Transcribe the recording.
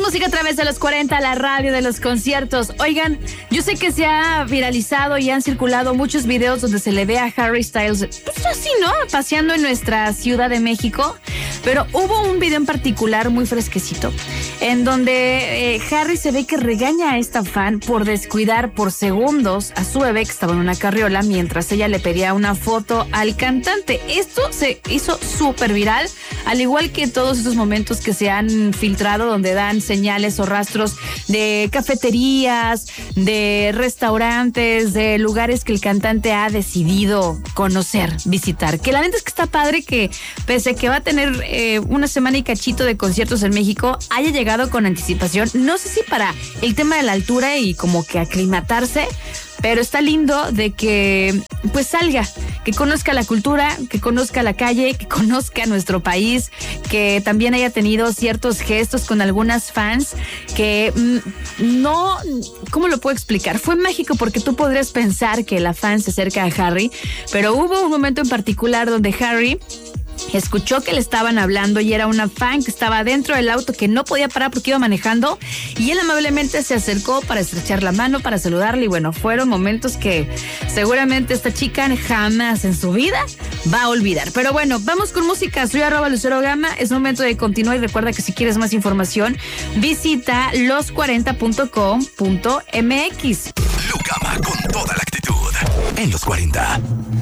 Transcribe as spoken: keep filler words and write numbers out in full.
música a través de los cuarenta, la radio de los conciertos. Oigan, yo sé que se ha viralizado y han circulado muchos videos donde se le ve a Harry Styles, pues así, ¿no? Paseando en nuestra Ciudad de México. Pero hubo un video en particular muy fresquecito en donde eh, Harry se ve que regaña a esta fan por descuidar por segundos a su bebé que estaba en una carriola mientras ella le pedía una foto al cantante. Esto se hizo súper viral, al igual que todos esos momentos que se han filtrado donde dan señales o rastros de cafeterías, de restaurantes, de lugares que el cantante ha decidido conocer, visitar. Que la neta es que está padre que pese a que va a tener eh, una semana y cachito de conciertos en México, haya llegado con anticipación. No sé si para el tema de la altura y como que aclimatarse, pero está lindo de que pues salga, que conozca la cultura, que conozca la calle, que conozca nuestro país, que también haya tenido ciertos gestos con algunas fans que mmm, no, ¿cómo lo puedo explicar? Fue mágico porque tú podrías pensar que la fan se acerca a Harry, pero hubo un momento en particular donde Harry escuchó que le estaban hablando y era una fan que estaba dentro del auto que no podía parar porque iba manejando y él amablemente se acercó para estrechar la mano, para saludarle y bueno, fueron momentos que seguramente esta chica jamás en su vida va a olvidar. Pero bueno, vamos con música. Soy arroba Lucero Gama, es momento de continuar y recuerda que si quieres más información visita los cuarenta punto com punto m x. Lucama con toda la actitud en los cuarenta.